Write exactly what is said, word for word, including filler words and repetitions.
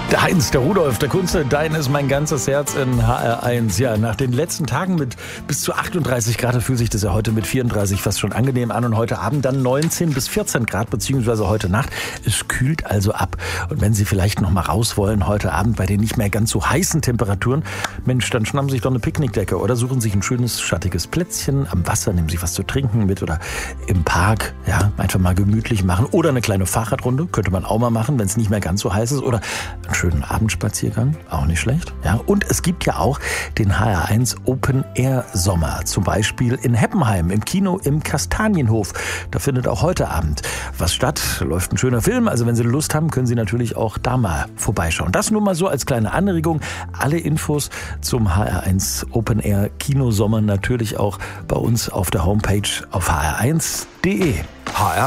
Der Heinz, der Rudolf, der Kunze, dein ist mein ganzes Herz in H R eins. Ja, nach den letzten Tagen mit bis zu achtunddreißig Grad fühlt sich das ja heute mit vierunddreißig fast schon angenehm an und heute Abend dann neunzehn bis vierzehn Grad, beziehungsweise heute Nacht. Es kühlt also ab. Und wenn Sie vielleicht noch mal raus wollen heute Abend bei den nicht mehr ganz so heißen Temperaturen, Mensch, dann schnappen Sie sich doch eine Picknickdecke oder suchen sich ein schönes, schattiges Plätzchen am Wasser, nehmen sich was zu trinken mit oder im Park, ja, einfach mal gemütlich machen oder eine kleine Fahrradrunde, könnte man auch mal machen, wenn es nicht mehr ganz so heiß ist oder einen schönen Abendspaziergang, auch nicht schlecht. Ja, und es gibt ja auch den H R eins Open Air Sommer, zum Beispiel in Heppenheim im Kino im Kastanienhof. Da findet auch heute Abend was statt, läuft ein schöner Film, also wenn Sie Lust haben, können Sie natürlich auch da mal vorbeischauen. Das nur mal so als kleine Anregung. Alle Infos zum H R eins Open Air Kinosommer natürlich auch bei uns auf der Homepage auf h r eins punkt d e. H R